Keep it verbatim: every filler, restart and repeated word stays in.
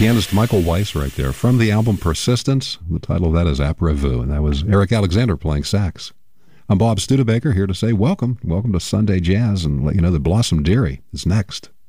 Pianist Michael Weiss right there from the album Persistence. The title of that is Après Vous, and that was Eric Alexander playing sax. I'm Bob Studebaker, here to say welcome. Welcome to Sunday Jazz, and let you know that Blossom Dearie is next.